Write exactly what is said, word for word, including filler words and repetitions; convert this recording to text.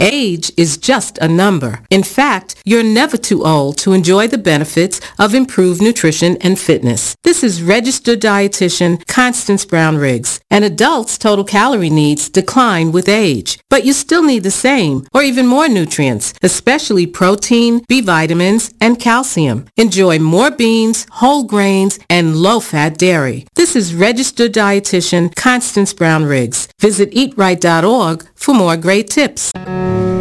Age is just a number. In fact, you're never too old to enjoy the benefits of improved nutrition and fitness. This is registered dietitian Constance Brown Riggs. An adult's total calorie needs decline with age, but you still need the same or even more nutrients, especially protein, B vitamins, and calcium. Enjoy more beans, whole grains, and low-fat dairy. This is registered dietitian Constance Brown Riggs. Visit eat right dot org for more great tips.